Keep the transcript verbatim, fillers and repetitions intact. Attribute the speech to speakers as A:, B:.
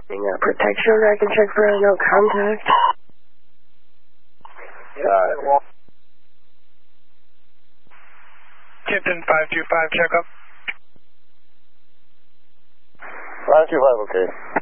A: Uh, protection, I can check for no contact.
B: Uh, well.
C: Tipton five two five, check up.
B: five two five, okay.